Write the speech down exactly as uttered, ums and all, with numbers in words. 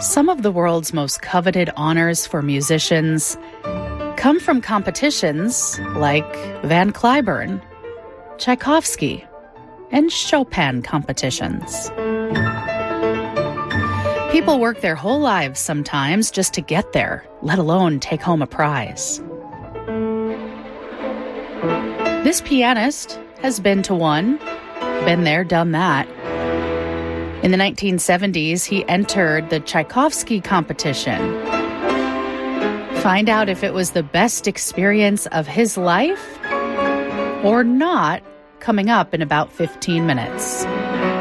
Some of the world's most coveted honors for musicians come from competitions like Van Cliburn, Tchaikovsky, and Chopin competitions. People work their whole lives sometimes just to get there, let alone take home a prize. This pianist has been to one, been there, done that. In the nineteen seventies, he entered the Tchaikovsky competition. Find out if it was the best experience of his life or not, coming up in about fifteen minutes.